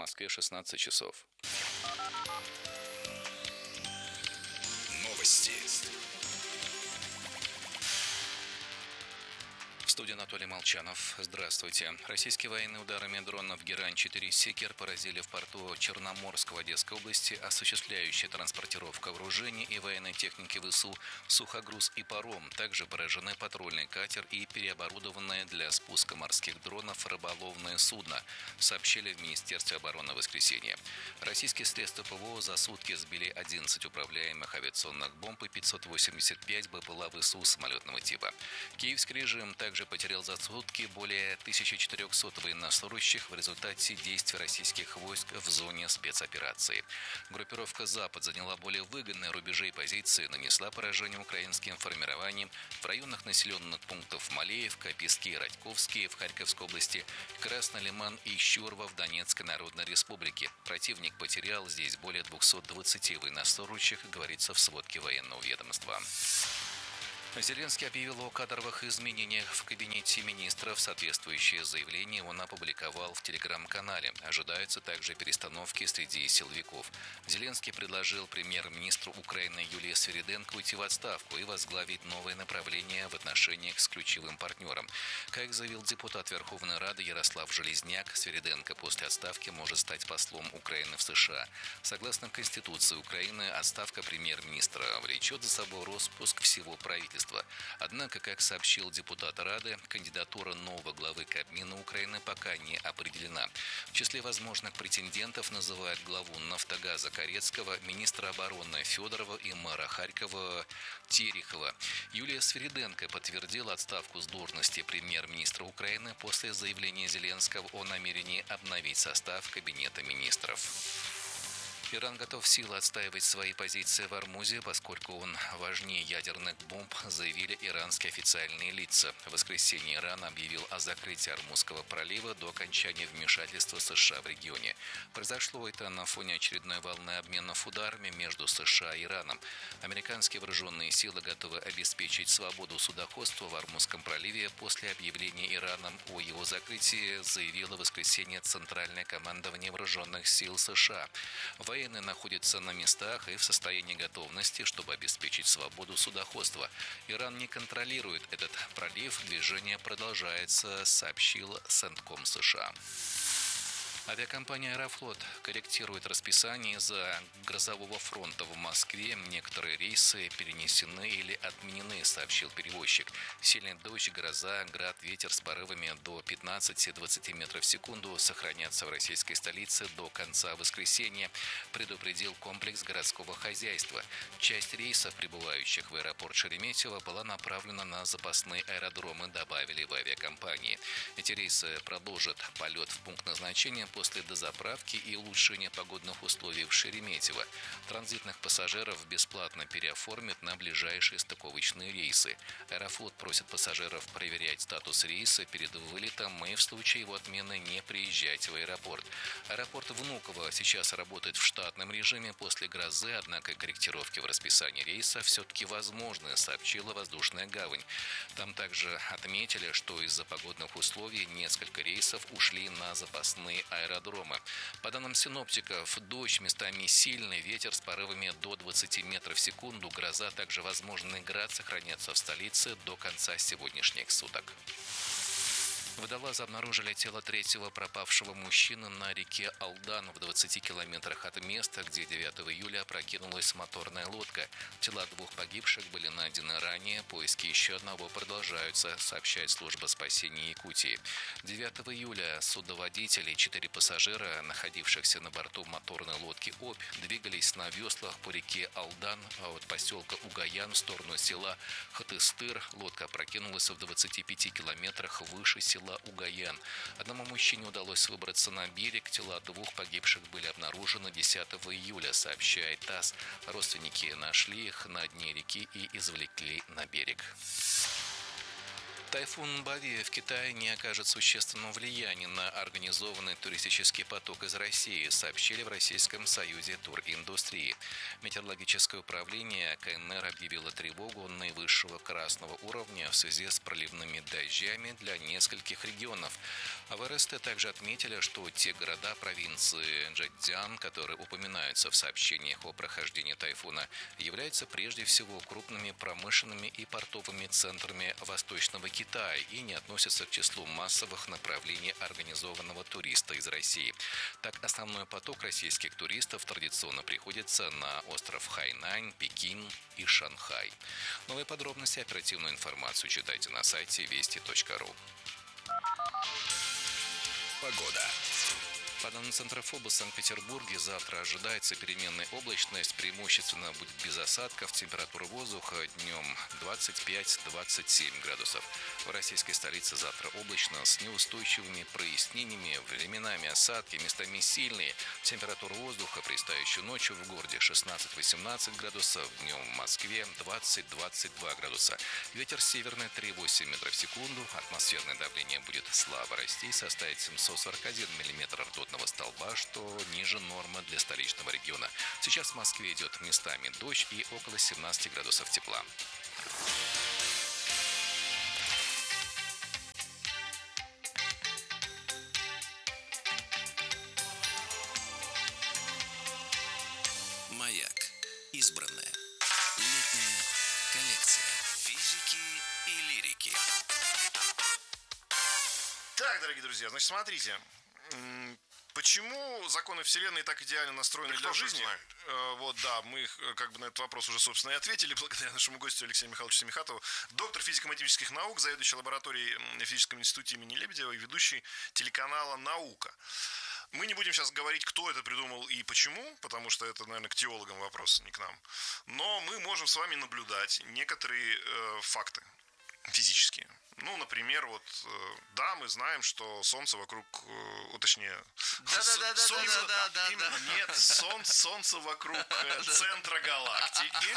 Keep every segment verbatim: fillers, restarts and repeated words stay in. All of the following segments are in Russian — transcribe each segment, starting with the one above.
Москве шестнадцать часов. Новости. В студии Анатолий Молчанов. Здравствуйте. Российские военные ударами дронов Герань-четыре «Секер» поразили в порту Черноморского Одесской области осуществляющие транспортировку вооружений и военной техники ВСУ «Сухогруз» и «Паром». Также поражены патрульный катер и переоборудованное для спуска морских дронов рыболовное судно, сообщили в Министерстве обороны в воскресенье. Российские средства ПВО за сутки сбили одиннадцать управляемых авиационных бомб и пятьсот восемьдесят пять БПЛА ВСУ самолетного типа. Киевский режим также потерял за сутки более тысячи четырехсот военнослужащих в результате действий российских войск в зоне спецоперации. Группировка «Запад» заняла более выгодные рубежи и позиции, нанесла поражение украинским формированиям в районах населенных пунктов Малеевка, Пески и Радьковские в Харьковской области, Красный Лиман и Щурва в Донецкой Народной Республике. Противник потерял здесь более двухсот двадцати военнослужащих, говорится в сводке военного ведомства. Зеленский объявил о кадровых изменениях в кабинете министров. Соответствующее заявление он опубликовал в телеграм-канале. Ожидаются также перестановки среди силовиков. Зеленский предложил премьер-министру Украины Юлии Свириденко уйти в отставку и возглавить новое направление в отношениях с ключевым партнером. Как заявил депутат Верховной Рады Ярослав Железняк, Свириденко после отставки может стать послом Украины в США. Согласно Конституции Украины, отставка премьер-министра влечет за собой распуск всего правительства. Однако, как сообщил депутат Рады, кандидатура нового главы Кабмина Украины пока не определена. В числе возможных претендентов называют главу «Нафтогаза» Корецкого, министра обороны Федорова и мэра Харькова Терехова. Юлия Свириденко подтвердила отставку с должности премьер-министра Украины после заявления Зеленского о намерении обновить состав Кабинета министров. Иран готов силой отстаивать свои позиции в Ормузе, поскольку он важнее ядерных бомб, заявили иранские официальные лица. В воскресенье Иран объявил о закрытии Ормузского пролива до окончания вмешательства США в регионе. Произошло это на фоне очередной волны обменов ударами между США и Ираном. Американские вооруженные силы готовы обеспечить свободу судоходства в Ормузском проливе после объявления Ираном о его закрытии, заявило в воскресенье Центральное командование вооруженных сил США. Военные находятся на местах и в состоянии готовности, чтобы обеспечить свободу судоходства. Иран не контролирует этот пролив, движение продолжается, сообщил Центком США. Авиакомпания «Аэрофлот» корректирует расписание из-за грозового фронта в Москве. Некоторые рейсы перенесены или отменены, сообщил перевозчик. Сильный дождь, гроза, град, ветер с порывами до пятнадцати-двадцати метров в секунду сохранятся в российской столице до конца воскресенья, предупредил комплекс городского хозяйства. Часть рейсов, прибывающих в аэропорт Шереметьево, была направлена на запасные аэродромы, добавили в авиакомпании. Эти рейсы продолжат полет в пункт назначения после дозаправки и улучшения погодных условий в Шереметьево. Транзитных пассажиров бесплатно переоформят на ближайшие стыковочные рейсы. Аэрофлот просит пассажиров проверять статус рейса перед вылетом и в случае его отмены не приезжать в аэропорт. Аэропорт Внуково сейчас работает в штатном режиме после грозы, однако корректировки в расписании рейса все-таки возможны, сообщила воздушная гавань. Там также отметили, что из-за погодных условий несколько рейсов ушли на запасные аэродромы. аэродрома. По данным синоптиков, дождь, местами сильный, ветер с порывами до двадцати метров в секунду, гроза, также возможный град сохранятся в столице до конца сегодняшних суток. Водолазы обнаружили тело третьего пропавшего мужчины на реке Алдан в двадцати километрах от места, где девятого июля опрокинулась моторная лодка. Тела двух погибших были найдены ранее, поиски еще одного продолжаются, сообщает служба спасения Якутии. девятого июля судоводители и четыре пассажира, находившихся на борту моторной лодки «Обь», двигались на веслах по реке Алдан от поселка Угаян в сторону села Хатыстыр. Лодка опрокинулась в двадцати пяти километрах выше села Угаян. Одному мужчине удалось выбраться на берег. Тела двух погибших были обнаружены десятого июля, сообщает ТАСС. Родственники нашли их на дне реки и извлекли на берег. Тайфун Бави в Китае не окажет существенного влияния на организованный туристический поток из России, сообщили в Российском союзе туриндустрии. Метеорологическое управление КНР объявило тревогу наивысшего красного уровня в связи с проливными дождями для нескольких регионов. А в РСТ также отметили, что те города провинции Джэцзян, которые упоминаются в сообщениях о прохождении тайфуна, являются прежде всего крупными промышленными и портовыми центрами Восточного Китая и не относятся к числу массовых направлений организованного туриста из России. Так, основной поток российских туристов традиционно приходится на остров Хайнань, Пекин и Шанхай. Новые подробности и оперативную информацию читайте на сайте вести точка ру. Погода. По данным Центра ФОБОС в Санкт-Петербурге завтра ожидается переменная облачность, преимущественно будет без осадков, температура воздуха днем двадцать пять - двадцать семь градусов. В российской столице завтра облачно с неустойчивыми прояснениями, временами осадки, местами сильные. Температура воздуха предстоящую ночью в городе шестнадцать - восемнадцать градусов, днем в Москве двадцать - двадцать два градуса. Ветер северный три - восемь метров в секунду, атмосферное давление будет слабо расти, составит семьсот сорок один миллиметр ртутного столба, что ниже нормы для столичного региона. Сейчас в Москве идет местами дождь и около семнадцати градусов тепла. Маяк. Избранное. Летняя коллекция физики и лирики. Так, дорогие друзья, значит, смотрите. Почему законы Вселенной так идеально настроены да для жизни? Знает. Вот, да, мы как бы на этот вопрос уже, собственно, и ответили благодаря нашему гостю Алексею Михайловичу Семихатову, доктор физико-математических наук, заведующий лабораторией в физическом институте имени Лебедева и ведущий телеканала «Наука». Мы не будем сейчас говорить, кто это придумал и почему, потому что это, наверное, к теологам вопрос, не к нам. Но мы можем с вами наблюдать некоторые э, факты физические. Ну, например, вот, да, мы знаем, что Солнце вокруг, э, точнее, Да-да-да-да-да-да-да. Нет, солнце, солнце вокруг центра галактики.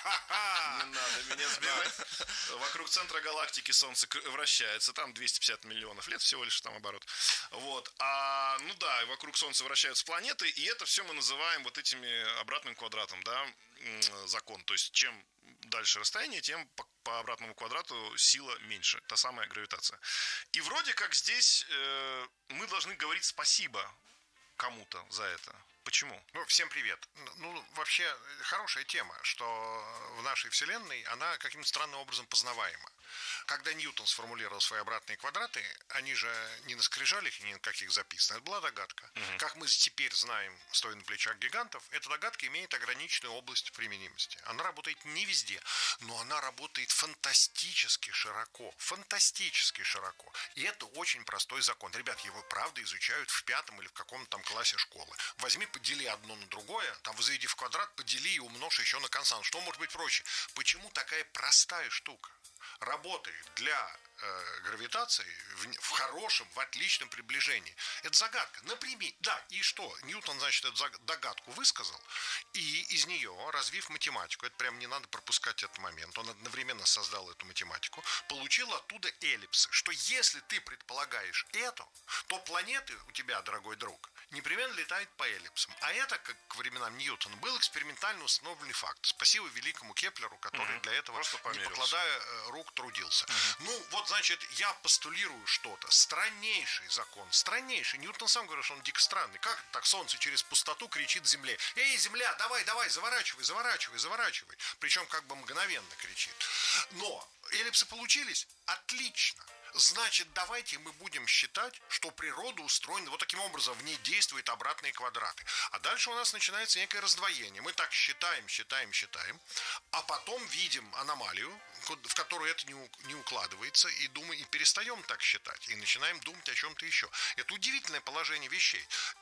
Не надо меня сбивать. Вокруг центра галактики Солнце вращается, там двести пятьдесят миллионов лет всего лишь там оборот. Вот. А, ну да, вокруг Солнца вращаются планеты, и это все мы называем вот этими обратным квадратом, да, закон. То есть, чем дальше расстояние, тем по, по обратному квадрату сила меньше. Та самая гравитация. И вроде как здесь э, мы должны говорить спасибо кому-то за это. Почему? Ну, всем привет. Ну, вообще, хорошая тема, что в нашей Вселенной она каким-то странным образом познаваема. Когда Ньютон сформулировал свои обратные квадраты, они же не на скрижалях, ни на каких записано. Это была догадка. Угу. Как мы теперь знаем, стоя на плечах гигантов, эта догадка имеет ограниченную область применимости. Она работает не везде, но она работает фантастически широко. Фантастически широко. И это очень простой закон. Ребят, его правда изучают в пятом или в каком-то там классе школы. Возьми, подели одно на другое, там возведи в квадрат, подели и умножь еще на констант. Что может быть проще? Почему такая простая штука работает для э, гравитации в, в хорошем, в отличном приближении? Это загадка. Например, да, и что? Ньютон, значит, эту догадку высказал, и из нее, развив математику, это прям не надо пропускать этот момент, он одновременно создал эту математику, получил оттуда эллипсы, что если ты предполагаешь это, то планеты у тебя, дорогой друг, непременно летают по эллипсам. А это, как к временам Ньютона, был экспериментально установленный факт. Спасибо великому Кеплеру, который угу. для этого, не покладая рук, трудился. Угу. Ну, вот, значит, я постулирую что-то. Страннейший закон. Страннейший. Ньютон сам говорил, что он дико странный. Как так Солнце через пустоту кричит Земле: «Эй, Земля, давай, давай, заворачивай, заворачивай, заворачивай». Причем как бы мгновенно кричит. Но эллипсы получились? Отлично. Значит, давайте мы будем считать, что природа устроена вот таким образом, в ней действуют обратные квадраты. А дальше у нас начинается некое раздвоение. Мы так считаем, считаем, считаем, а потом видим аномалию, в которую это не укладывается, и думаем, и перестаем так считать, и начинаем думать о чем-то еще. Это удивительное положение вещей.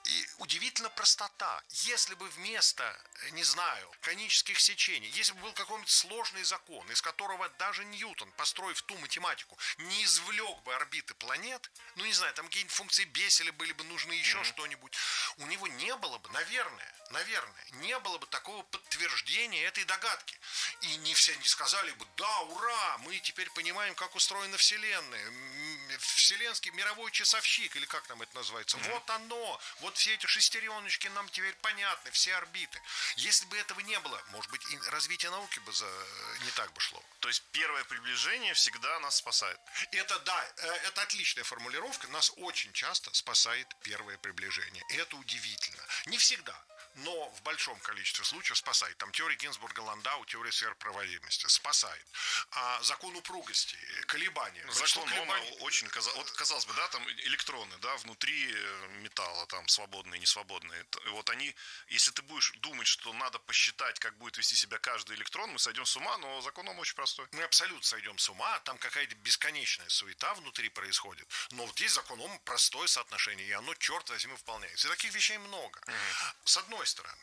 И удивительно простота. Если бы вместо, не знаю, конических сечений, если бы был какой-нибудь сложный закон, из которого даже Ньютон, построив ту математику, не извлек бы орбиты планет, ну, не знаю, там какие-нибудь функции Бесселя были бы нужны, еще mm-hmm. что-нибудь, у него не было бы, наверное, наверное, не было бы такого подтверждения этой догадки. И не все не сказали бы, да, ура, мы теперь понимаем, как устроена Вселенная, вселенский мировой часовщик, или как там это называется, mm-hmm. вот оно, вот все эти шестереночки нам теперь понятны, все орбиты. Если бы этого не было, может быть, и развитие науки бы за... не так бы шло. То есть первое приближение всегда нас спасает. Это, да, это отличная формулировка. Нас очень часто спасает первое приближение. И это удивительно. Не всегда, но в большом количестве случаев спасает. Там теория Гинзбурга-Ландау, теория сверхпроводимости спасает. А закон упругости, колебания. Закон колебаний... Ома очень, вот, казалось бы, да, там электроны, да, внутри металла, там свободные, несвободные. Вот они, если ты будешь думать, что надо посчитать, как будет вести себя каждый электрон, мы сойдем с ума, но закон Ома очень простой. Мы абсолютно сойдем с ума, там какая-то бесконечная суета внутри происходит. Но вот здесь закон Ома простое соотношение, и оно, черт возьми, выполняется. И таких вещей много. Угу. С одной стороны.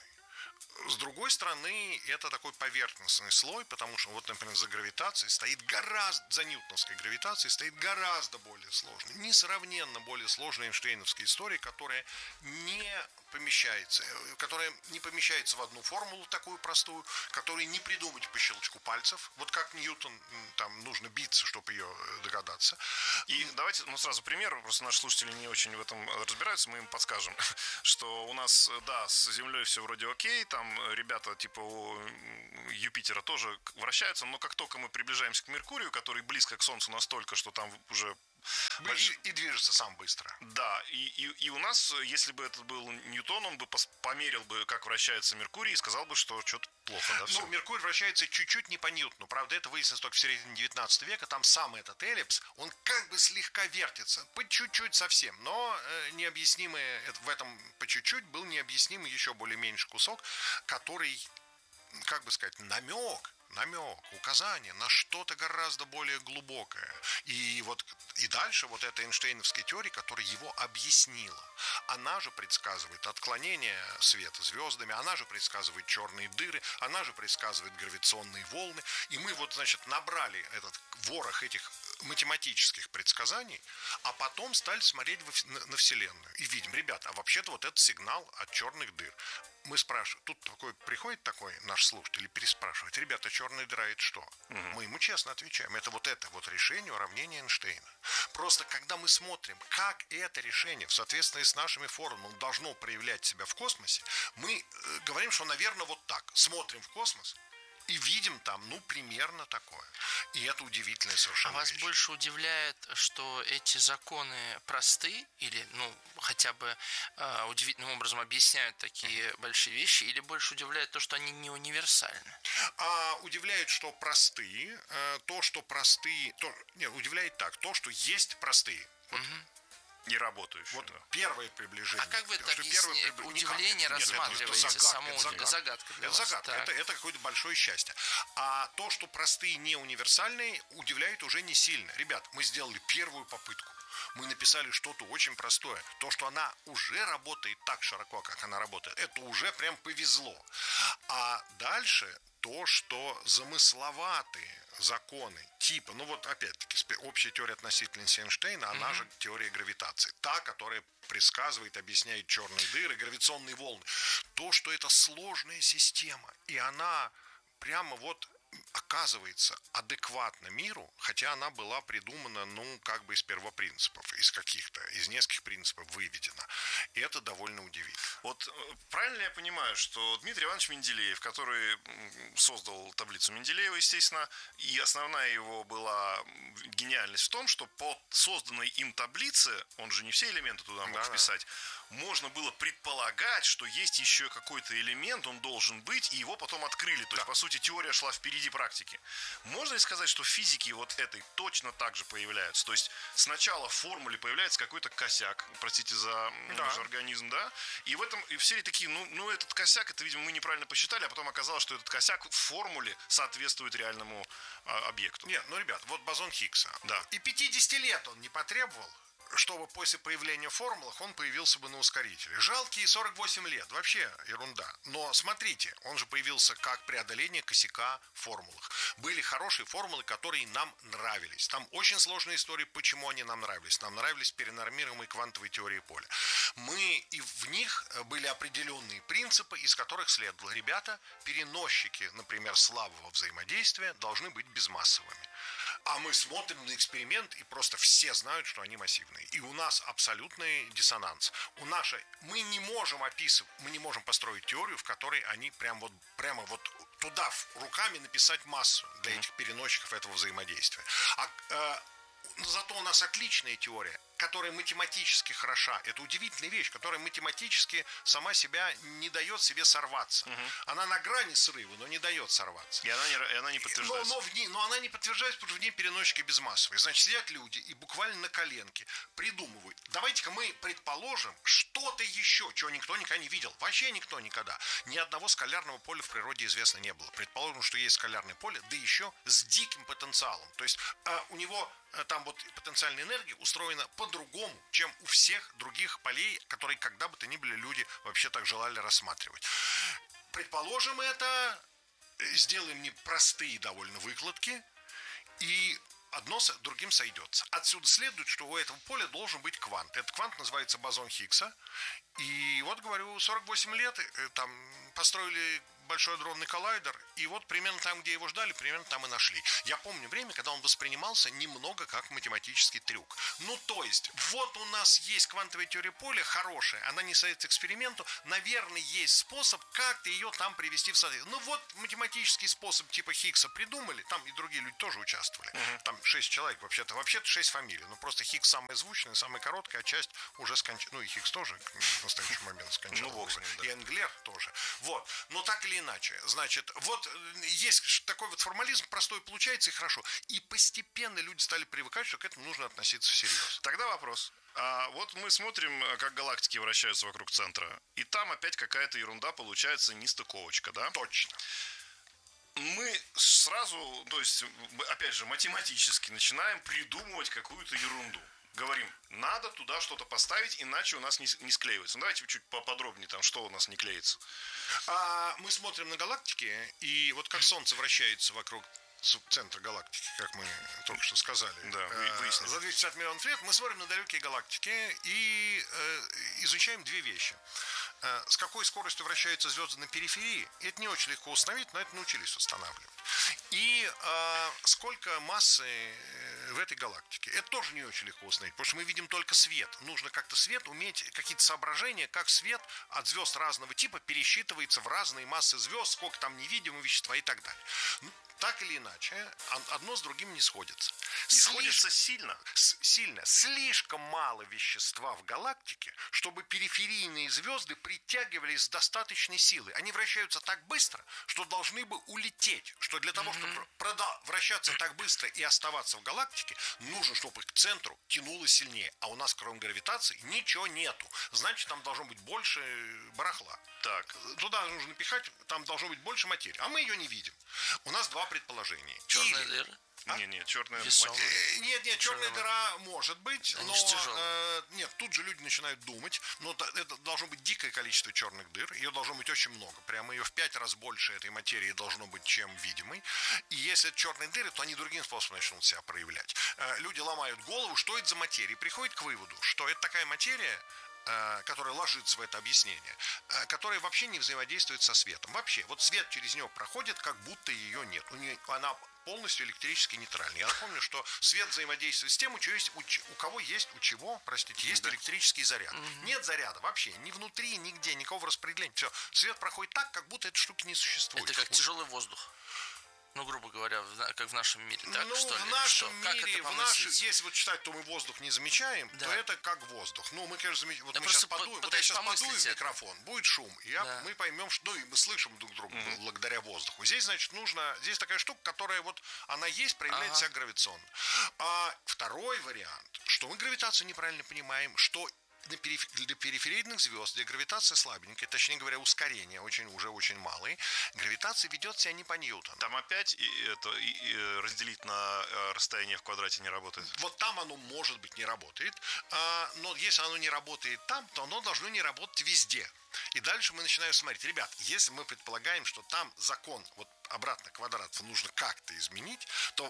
С другой стороны, это такой поверхностный слой, потому что, вот, например, за гравитацией стоит гораздо, за ньютоновской гравитацией стоит гораздо более сложная, несравненно более сложная эйнштейновская история, которая не помещается, которая не помещается в одну формулу такую простую, которую не придумать по щелчку пальцев, вот как Ньютон, там нужно биться, чтобы ее догадаться. И давайте, ну, сразу пример, просто наши слушатели не очень в этом разбираются, мы им подскажем, что у нас, да, с Землей все вроде окей, там ребята типа у Юпитера тоже вращаются, но как только мы приближаемся к Меркурию, который близко к Солнцу настолько, что там уже Больш... И, и движется сам быстро. Да, и, и, и у нас, если бы это был Ньютон, он бы померил бы, как вращается Меркурий, и сказал бы, что что-то плохо, да, все. Ну, Меркурий вращается чуть-чуть не по Ньютону. Правда, это выяснилось только в середине девятнадцатого века. Там сам этот эллипс, он как бы слегка вертится, по чуть-чуть совсем. Но э, необъяснимый, в этом по чуть-чуть был необъяснимый еще более меньший кусок, который, как бы сказать, намек, намек, указание на что-то гораздо более глубокое. И вот и дальше вот эта эйнштейновская теория, которая его объяснила, она же предсказывает отклонение света звездами, она же предсказывает черные дыры, она же предсказывает гравитационные волны. И мы вот, значит, набрали этот ворох этих математических предсказаний, а потом стали смотреть на Вселенную. И видим, ребята, а вообще-то вот этот сигнал от черных дыр. Мы спрашиваем, тут такой приходит такой наш слушатель и переспрашивает, ребята, черная дыра это что? Угу. Мы ему честно отвечаем, это вот это вот решение уравнения Эйнштейна. Просто когда мы смотрим, как это решение в соответствии с нашими формулами должно проявлять себя в космосе, мы говорим, что, наверное, вот так. Смотрим в космос и видим там, ну, примерно такое. И это удивительная совершенно А вас вещь. больше удивляет, что эти законы просты или, ну, хотя бы э, удивительным образом объясняют такие mm-hmm. большие вещи, или больше удивляет то, что они не универсальны? А удивляет, что простые, э, то, что простые, то, не, удивляет так, то, что есть простые. Вот. Mm-hmm. Не работающие. Вот да. первое приближение. А как вы это объясняете? прибли... удивление Никак. рассматриваете? Нет, Само это загадка. загадка для это вас. загадка. Это, это какое-то большое счастье. А то, что простые, не универсальные, удивляет уже не сильно. Ребят, мы сделали первую попытку. Мы написали что-то очень простое. То, что она уже работает так широко, как она работает, это уже прям повезло. А дальше то, что замысловатые законы типа, ну вот опять-таки общая теория относительности Эйнштейна, она mm-hmm. же теория гравитации, та, которая предсказывает, объясняет черные дыры, гравитационные волны. То, что это сложная система, и она прямо вот оказывается адекватна миру, хотя она была придумана, ну, как бы из первопринципов, из каких-то, из нескольких принципов выведена. И это довольно удивительно. Вот правильно я понимаю, что Дмитрий Иванович Менделеев, который создал таблицу Менделеева, естественно, и основная его была гениальность в том, что по созданной им таблице, он же не все элементы туда мог да, вписать, да. можно было предполагать, что есть еще какой-то элемент, он должен быть, и его потом открыли. То да. есть, по сути, теория шла впереди практики. Можно ли сказать, что в физике вот этой точно так же появляются? То есть сначала в формуле появляется какой-то косяк, простите за да. организм, да? И в этом и все такие, ну, ну этот косяк, это, видимо, мы неправильно посчитали, а потом оказалось, что этот косяк в формуле соответствует реальному а, объекту. Нет, ну, ребят, вот бозон Хиггса. Да. И пятьдесят лет он не потребовал, чтобы после появления в формулах он появился бы на ускорителе. Жалкие сорок восемь лет. Вообще ерунда. Но смотрите, он же появился как преодоление косяка в формулах. Были хорошие формулы, которые нам нравились. Там очень сложная история, почему они нам нравились. Нам нравились перенормируемые квантовые теории поля. Мы, и в них были определенные принципы, из которых следовало: ребята, переносчики, например, слабого взаимодействия должны быть безмассовыми. А мы смотрим на эксперимент, и просто все знают, что они массивные. И у нас абсолютный диссонанс. У нашей, мы не можем описывать, мы не можем построить теорию, в которой они прям вот, прямо вот туда руками написать массу для этих переносчиков этого взаимодействия. А, э, зато у нас отличная теория, которая математически хороша. Это удивительная вещь, которая математически сама себя не дает себе сорваться. Угу. Она на грани срыва, но не дает сорваться. И она не, и она не подтверждается. Но, но, в ней, но она не подтверждается, потому что в ней переносчики безмассовые. Значит, сидят люди и буквально на коленке придумывают: давайте-ка мы предположим что-то еще, чего никто никогда не видел. Вообще никто никогда. Ни одного скалярного поля в природе известно не было. Предположим, что есть скалярное поле, да еще с диким потенциалом. То есть э, у него э, там вот потенциальная энергия устроена по-другому, чем у всех других полей, которые когда бы то ни были люди вообще так желали рассматривать. Предположим это, сделаем непростые довольно выкладки, и одно с другим сойдется. Отсюда следует, что у этого поля должен быть квант. Этот квант называется бозон Хиггса. И вот, говорю, сорок восемь лет там построили Большой адронный коллайдер, и вот примерно там, где его ждали, примерно там и нашли. Я помню время, когда он воспринимался немного как математический трюк. Ну, то есть, вот у нас есть квантовая теория поля, хорошая, она не соответствует эксперименту, наверное, есть способ как-то ее там привести в соответствие. Ну, вот математический способ типа Хиггса придумали, там и другие люди тоже участвовали. Uh-huh. Там шесть человек, вообще-то, вообще-то шесть фамилий. Ну, просто Хиггс самая звучная, самая короткая, а часть уже скончалась. Ну, и Хиггс тоже в настоящий момент скончался. И Энглер тоже. Вот. Но так или иначе, значит, вот есть такой вот формализм, простой получается и хорошо. И постепенно люди стали привыкать, что к этому нужно относиться всерьез. Тогда вопрос. А вот мы смотрим, как галактики вращаются вокруг центра, и там опять какая-то ерунда получается, нестыковочка, да? Точно. Мы сразу, то есть, опять же, математически начинаем придумывать какую-то ерунду. Говорим, надо туда что-то поставить, иначе у нас не, не склеивается. Ну, давайте чуть поподробнее, там, что у нас не клеится. А мы смотрим на галактики, и вот как Солнце вращается вокруг центра галактики, как мы только что сказали, да, выяснили. За двести пятьдесят миллионов лет, мы смотрим на далекие галактики и э, изучаем две вещи. Э, с какой скоростью вращаются звезды на периферии, это не очень легко установить, но это научились устанавливать. И э, сколько массы в этой галактике, это тоже не очень легко установить, потому что мы видим только свет. Нужно как-то свет уметь, какие-то соображения, как свет от звезд разного типа пересчитывается в разные массы звезд, сколько там невидимого вещества и так далее. Ну, так или иначе, одно с другим не сходится. Не сходится сильно? С, сильно. Слишком мало вещества в галактике, чтобы периферийные звезды притягивались с достаточной силой. Они вращаются так быстро, что должны бы улететь. Что для того, mm-hmm. чтобы прода- вращаться так быстро и оставаться в галактике, нужно, чтобы их к центру тянуло сильнее. А у нас, кроме гравитации, ничего нету. Значит, там должно быть больше барахла. Так. Туда нужно пихать, там должно быть больше материи. А мы ее не видим. У нас два предположения. Черная Или... дыра? А? Нет, нет, черная Весом. материя. Нет, нет, черная дыра может быть, Они но э, нет, тут же люди начинают думать, но это должно быть дикое количество черных дыр, ее должно быть очень много, прямо ее в пять раз больше этой материи должно быть, чем видимой, и если это черные дыры, то они другим способом начнут себя проявлять. Люди ломают голову, что это за материя, и приходят к выводу, что это такая материя, которая ложится в это объяснение, которая вообще не взаимодействует со светом. Вообще, вот свет через нее проходит, как будто ее нет. У нее, она полностью электрически нейтральная. Я напомню, что свет взаимодействует с тем, у, чего есть, у, у кого есть, у чего, простите, есть да. электрический заряд. Mm-hmm. Нет заряда вообще, ни внутри, нигде, никакого распределения. Все, свет проходит так, как будто этой штуки не существует. Это как тяжелый воздух. Ну, грубо говоря, как в нашем мире, так, ну, что ли? в нашем что? мире, в наш, если вот считать, то мы воздух не замечаем, да. то это как воздух. Ну, мы, конечно, замечаем, вот я мы сейчас подуем, вот я сейчас подую в микрофон, будет шум, и я, да. мы поймем, что, ну, и мы слышим друг друга mm-hmm. благодаря воздуху. Здесь, значит, нужно, здесь такая штука, которая вот, она есть, проявляет ага. себя гравитационно. А второй вариант, что мы гравитацию неправильно понимаем, что для периферийных звезд, где гравитация слабенькая, точнее говоря, ускорение очень, уже очень малое, гравитация ведет себя не по Ньютону. Там опять и, это, и, и разделить на расстояние в квадрате не работает? Вот там оно, может быть, не работает, но если оно не работает там, то оно должно не работать везде. И дальше мы начинаем смотреть. Ребят, если мы предполагаем, что там закон вот обратно квадрат нужно как-то изменить, то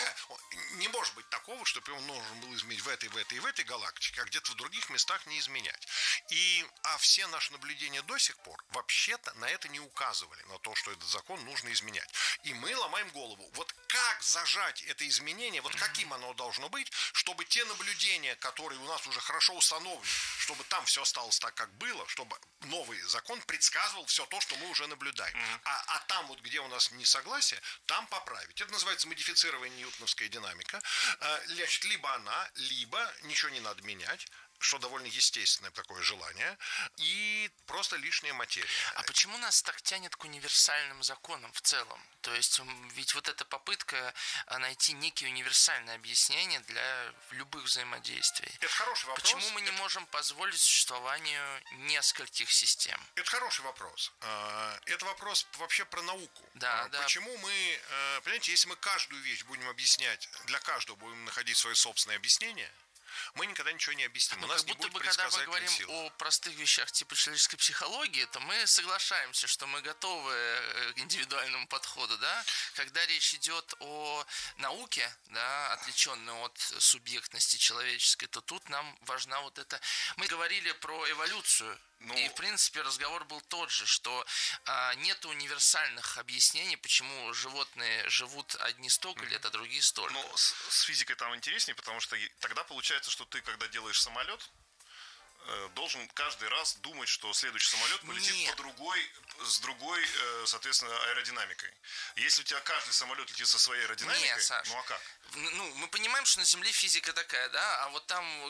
не может быть такого, чтобы его нужно было изменить в этой, в этой и в этой галактике, а где-то в других местах не изменять. И, а все наши наблюдения до сих пор вообще-то на это не указывали, на то, что этот закон нужно изменять. И мы ломаем голову. Вот как зажать это изменение, вот каким оно должно быть, чтобы те наблюдения, которые у нас уже хорошо установлены, чтобы там все осталось так, как было, чтобы новый закон предсказывал все то, что мы уже наблюдаем. Mm-hmm. А, а там вот, где у нас несогласие, там поправить. Это называется модифицированная ньютоновская динамика. Значит, либо она, либо ничего не надо менять, что довольно естественное такое желание, и просто лишняя материя. А почему нас так тянет к универсальным законам в целом? То есть, ведь вот эта попытка найти некие универсальные объяснения для любых взаимодействий. Это хороший вопрос. Почему мы не это... можем позволить существованию нескольких систем? Это хороший вопрос. Это вопрос вообще про науку. Да, да. Почему мы, понимаете, если мы каждую вещь будем объяснять, для каждого будем находить свое собственное объяснение, мы никогда ничего не объясним. Ну, У нас как не будто будет бы, когда мы говорим силы. о простых вещах типа человеческой психологии, то мы соглашаемся, что мы готовы к индивидуальному подходу, да? Когда речь идет о науке, да, отвлеченной от субъектности человеческой, то тут нам важна вот эта... Мы говорили про эволюцию. Ну, и, в принципе, разговор был тот же, что а, нет универсальных объяснений, почему животные живут одни столько лет, а другие столько. Ну, с, с физикой там интереснее, потому что тогда получается, что ты, когда делаешь самолет, должен каждый раз думать, что следующий самолет полетит Нет. по другой, с другой, соответственно, аэродинамикой. Если у тебя каждый самолет летит со своей аэродинамикой, Нет, Саш, ну а как? Ну, мы понимаем, что на Земле физика такая, да, а вот там